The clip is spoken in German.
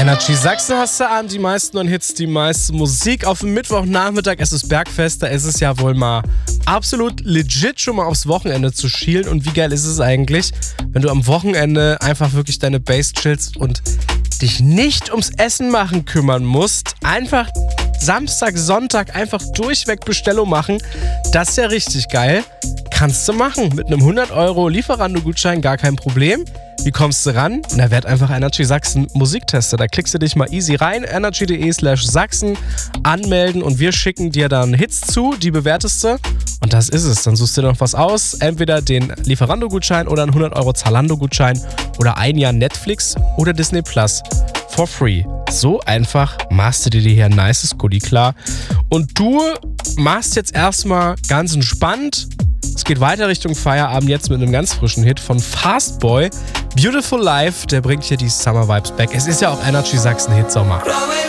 Energy Sachsen hast du an, die meisten neuen Hits, die meiste Musik auf dem Mittwochnachmittag. Es ist Bergfest, da ist es ja wohl mal absolut legit, schon mal aufs Wochenende zu schielen. Und wie geil ist es eigentlich, wenn du am Wochenende einfach wirklich deine Bass chillst und dich nicht ums Essen machen kümmern musst. Einfach Samstag, Sonntag einfach durchweg Bestellung machen. Das ist ja richtig geil. Kannst du machen. Mit einem 100 € Lieferando-Gutschein gar kein Problem. Wie kommst du ran? Da wird einfach Energy Sachsen Musiktester. Da klickst du dich mal easy rein, energy.de/Sachsen, anmelden und wir schicken dir dann Hits zu, die bewertest du. Und das ist es. Dann suchst du dir noch was aus. Entweder den Lieferando-Gutschein oder einen 100 € Zalando-Gutschein oder ein Jahr Netflix oder Disney Plus for free. So einfach machst du dir hier ein nices Goodie klar. Und du machst jetzt erstmal ganz entspannt. Es geht weiter Richtung Feierabend jetzt mit einem ganz frischen Hit von Fastboy. Beautiful Life, der bringt hier die Summer Vibes back. Es ist ja auch Energy Sachsen Hitsommer.